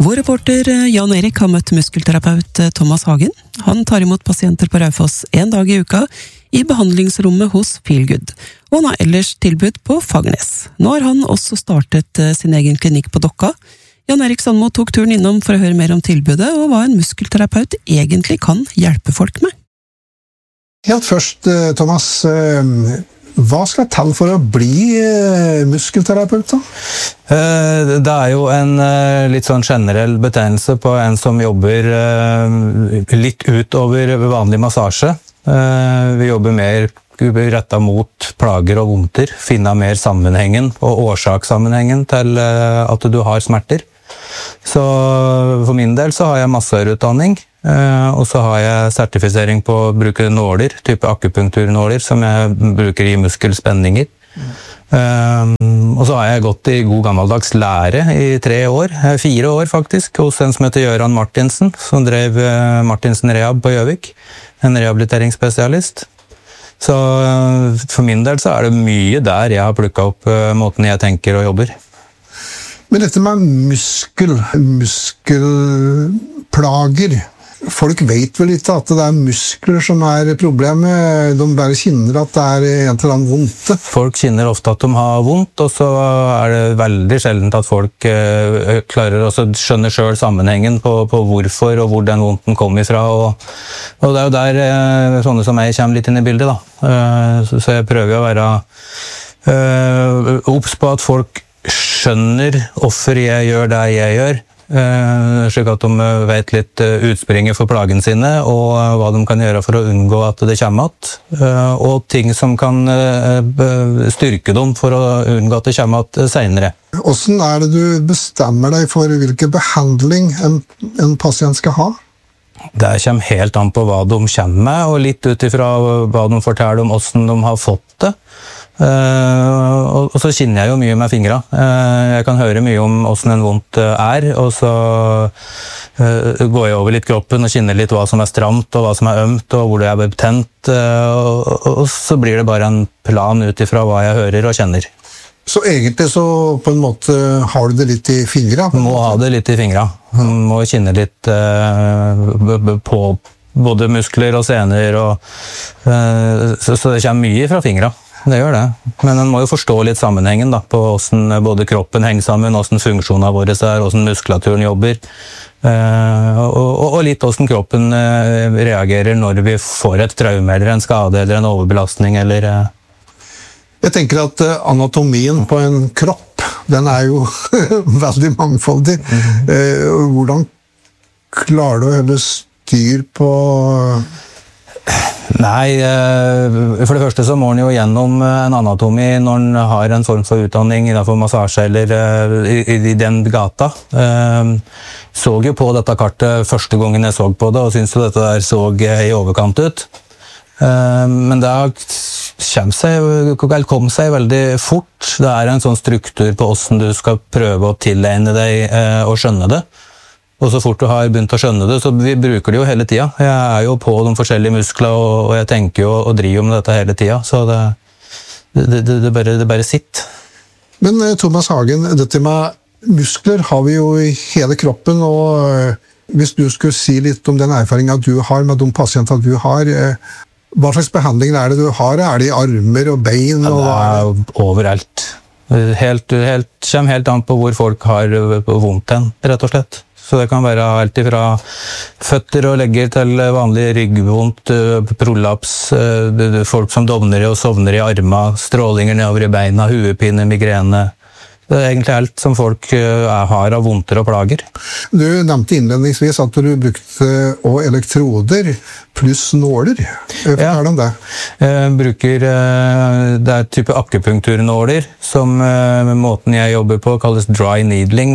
Vår reporter Jan Erik har møtt muskelterapeut Thomas Hagen. Han tar imot pasienter på Raufoss en dag i uka i behandlingsrommet hos Feelgood, og han har ellers tilbud på Fagernes. Nå har han også startet sin egen klinikk på Dokka. Jan Erik Sandmo tok turen innom for å høre mer om tilbudet, og hva en muskelterapeut egentlig kan hjelpe folk med. Helt først, Thomas, hva skal jeg til for å bli muskelterapeut da? Det jo en litt sånn generell betegnelse på en som jobber litt utover vanlig massasje. Vi jobber mer rettet mot plager og vondter, finne mer sammenhengen og årsakssammenhengen til at du har smerter. Så for min del så har jeg masseutdanning, og så har jeg sertifisering på å bruke nåler, type akupunkturnåler, som jeg bruker i muskelspenninger. Og så har jeg gått i god gammeldags lære i 4 år faktisk, hos en som heter Jøran Martinsen, som drev Martinsen Rehab på Gjøvik, en rehabiliteringsspesialist. Så for min del så det mye der jeg har plukket opp måten jeg tenker og jobber. Men dette med muskelplager, folk vet vel ikke at det muskler som problemet, de bare kjenner at det en eller annen vondt. Folk kjenner ofte at de har vondt, og så det veldig sjeldent at folk klarer å skjønne selv sammenhengen på hvorfor og hvor den vondten kommer ifra, og det jo der sånne som jeg kommer litt inn i bildet da. Så jeg prøver å være obs på at folk skjønner hvorfor jeg gjør det jeg gjør, slik at de vet litt utspringet for plagen sine, og hva de kan gjøre for å unngå at det kommer att, og ting som kan styrke dem for å unngå at det kommer att senere. Hvordan det du bestemmer deg for hvilken behandling en pasient skal ha? Det kommer helt an på hva de kommer med, og litt utifra hva de forteller om hvordan de har fått det. Og så kjenner jeg jo mye med fingra. Jeg kan høre mye om hvordan en vondt og så går jeg over litt kroppen og kjenner litt hva som stramt og hva som ømt og hvor det betent, og så blir det bare en plan utifra hva jeg hører og kjenner. Så egentlig så på en måte har du det litt i fingra? Må ha det litt i fingra. Må kjenne litt på både muskler og sener, så det kommer mye fra fingra. Det gjør det, men en må jo forstå litt sammenhengen da, på hvordan både kroppen henger sammen, hvordan funksjonene våre hvordan muskulaturen jobber, og litt hvordan kroppen reagerer når vi får et traume eller en skade eller en overbelastning. Eller Jeg tenker at anatomien på en kropp, den jo veldig mangfoldig. Hvordan klarer du å holde styr på... Nei, for det første så må en jo gjennom en anatomi når en har en form for utdanning innenfor massasje eller i den gata. Så jo på dette kartet første gangen jeg så på det, og syntes jo dette der så i overkant ut. Men det kom seg veldig fort. Det en sånn struktur på hvordan du skal prøve å tilegne deg og skjønne det. Og så fort du har begynt å skjønne det, så vi bruker det jo hele tiden. Jeg jo på de forskjellige muskler, og jeg tenker jo og driver med dette hele tiden, så det bare sitter. Men Thomas Hagen, dette med muskler har vi jo i hele kroppen, og hvis du skulle si litt om den erfaringen du har med de pasienter du har, hva slags behandling det du har? Det i armer og bein? Ja, det overalt. Kommer helt an på hvor folk har vondt hen, rett og slett. Så det kan være alt fra føtter og legger til vanlig ryggvondt, prolaps, folk som dovner og sovner i armer, strålinger nedover i beina, huepine, migrene. Det egentlig alt som folk har av vondter og plager. Du nevnte innledningsvis at du brukte også elektroder pluss nåler. Fortell om det. Jeg bruker det type akupunkturnåler, som måten jeg jobber på kalles dry needling.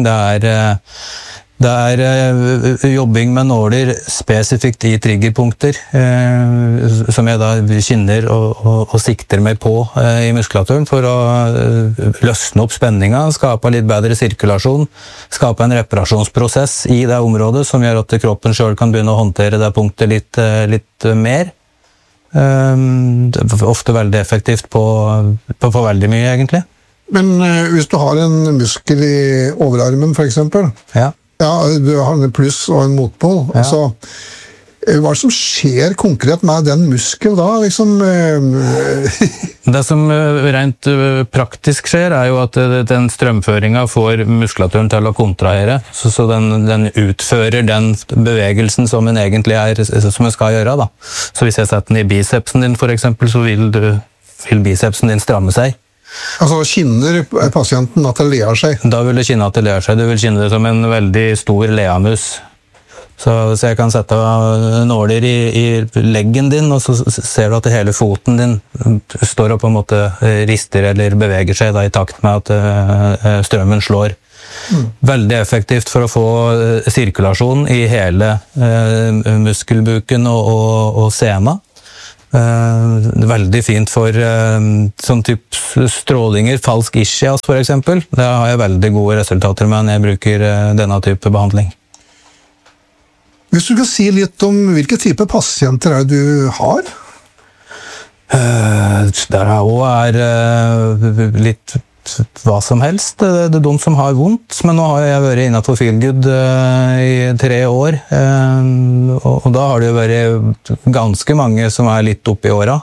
Det jobbing med nåler spesifikt i triggerpunkter, som jeg da kjenner og sikter meg på i muskulaturen for å løsne opp spenninga, skape litt bedre sirkulasjon, skape en reparasjonsprosess i det området som gjør at kroppen selv kan begynne å håndtere det punktet litt mer. Det ofte veldig effektivt på veldig mye, egentlig. Men hvis du har en muskel i overarmen, for eksempel, ja. Ja, du har en pluss og en motpol. Ja. Altså, hva som skjer konkret med den muskel da? Liksom, Det som rent praktisk skjer, jo at den strømføringen får muskulaturen til å kontrahere, så den utfører den bevegelsen som den egentlig som den skal gjøre. Da. Så hvis jeg setter den i bicepsen din, for eksempel, så vil bicepsen din stramme seg. Altså kjenner pasienten at det ler seg? Da vil det kjenne at det ler seg. Du vil kjenne det som en veldig stor leamus. Så jeg kan sette nåler i leggen din, og så ser du at hele foten din står og på en måte rister eller beveger seg da, i takt med at strømmen slår. Veldig effektivt for å få sirkulasjon i hele muskelbuken og sena. Veldig fint for sånn type strålinger, falsk ischias for eksempel. Det har jeg veldig gode resultater med når jeg bruker denne type behandling. Hvis du kan si litt om hvilke type pasienter det du har? Der også litt hva som helst. Det de som har vondt, men nå har jeg vært innenfor Feelgood i 3 år, og da har det jo vært ganske mange som litt oppe i åra.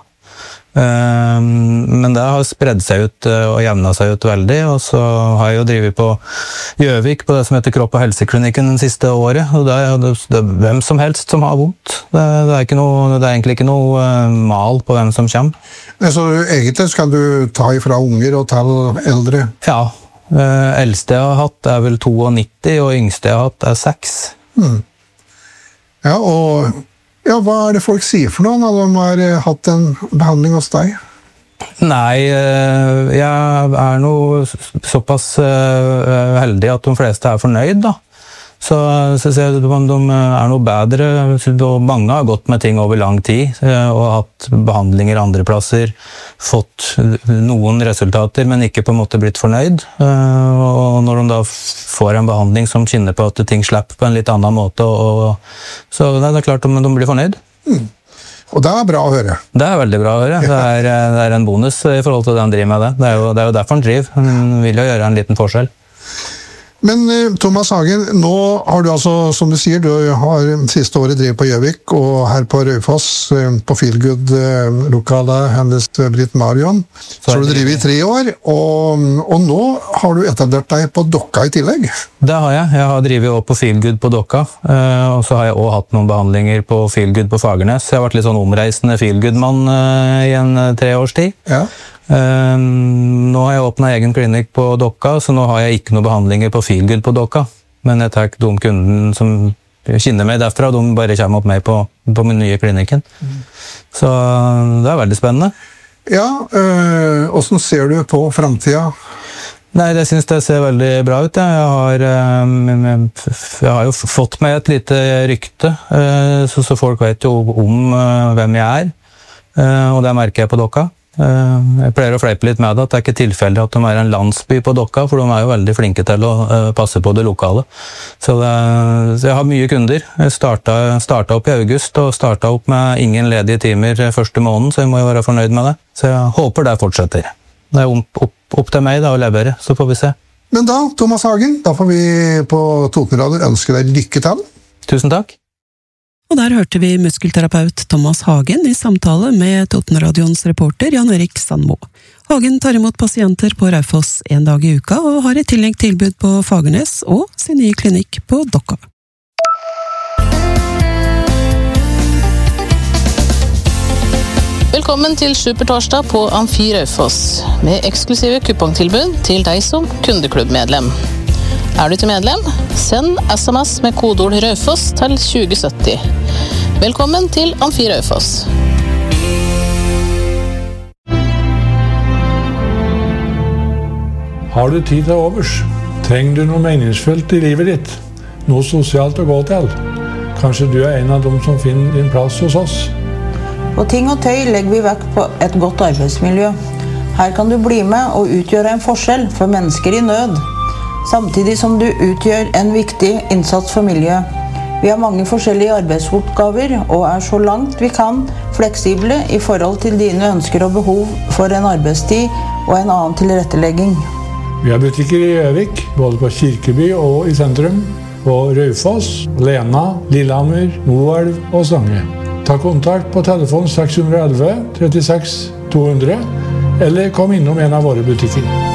Men det har spredd seg ut og jevnet seg ut veldig, og så har jeg jo drivet på Gjøvik på det som heter Kropp- og helseklinikken den siste året, og det er hvem som helst som har vondt. Det er egentlig ikke noe mal på hvem som kommer. Så egentlig kan du ta ifra unger og til eldre? Ja, eldste jeg har hatt vel 92, og yngste jeg har hatt 6. Ja, og ja, hva det folk sier for noe når de har hatt en behandling hos deg? Nei, jeg nå såpass heldig at de fleste fornøyd da. Så de noe bedre, og mange har gått med ting over lang tid, og hatt behandlinger andre plasser, fått noen resultater, men ikke på en måte blitt fornøyd. Og når de da får en behandling som kjenner på at ting slipper på en litt annen måte, så det klart om de blir fornøyd. Og det bra å høre. Det veldig bra å høre. Det en bonus i forhold til det han driver med det. Det jo derfor han driver. Han vil jo gjøre en liten forskjell. Men Thomas Hagen, nå har du altså, som du sier, du har siste året drevet på Gjøvik, og her på Raufoss, på Feelgood-lokalet hennes Britt Marion, så har du drevet i 3 år, og nå har du etablert deg på Dokka i tillegg. Det har jeg. Jeg har drevet også på Feelgood på Dokka, og så har jeg også hatt noen behandlinger på Feelgood på Fagernes. Jeg har vært litt sånn omreisende Feelgood-mann i en 3 års tid. Ja. Nå har jeg åpnet egen klinikk på Dokka, så nå har jeg ikke noen behandlinger på Feelgood på Dokka. Men jeg tar de kunden som kjenner meg derfra, de bare kommer opp meg på min nye klinikken. Så det veldig spennende. Ja, hvordan ser du på fremtiden? Nei, jeg synes det ser veldig bra ut. Jeg har jo fått meg et lite rykte, så folk vet jo om hvem jeg og det merker jeg på Dokka. Jeg pleier å fleipe litt med det, at det ikke tilfeldig at de en landsby på Dokka, for de jo veldig flinke til å passe på det lokale. Så jeg har mye kunder. Jeg startet opp i august, og startet opp med ingen ledige timer første måneden, så jeg må jo være fornøyd med det. Så jeg håper det fortsetter. Det opp til meg da, å levere, så får vi se. Men da, Thomas Hagen, da får vi på Totenradio ønske deg lykke til. Tusen takk. Og der hørte vi muskelterapeut Thomas Hagen i samtale med Totenradions reporter Jan Erik Sandmo. Hagen tar imot pasienter på Raufoss 1 dag i uka, og har i tillegg tilbud på Fagernes og sin nye klinikk på Dokka. Velkommen til Supertorsdag på Amfi Raufoss, med eksklusive kupongtilbud til deg som kundeklubbmedlem. Du ikke medlem? Send SMS med kodeord Raufoss til 2070. Velkommen til Amfi Raufoss. Har du tid til overs? Trenger du noe meningsfullt i livet ditt? Noe sosialt å gå til? Kanskje du en av dem som finner din plass hos oss? På Ting og Tøy legger vi vekt på et godt arbeidsmiljø. Her kan du bli med og utgjøre en forskjell for mennesker i nød, samtidig som du utgjør en viktig innsats for miljøet. Vi har mange forskjellige arbeidsoppgaver og så langt vi kan fleksible i forhold til dine ønsker og behov for en arbeidstid og en annen tilrettelegging. Vi har butikker i Gjøvik, både på Kirkeby og i sentrum. på Raufoss, Lena, Lillehammer, Moelv og Stange. Ta kontakt på telefon 611 36 200, eller kom innom en av våre butikker.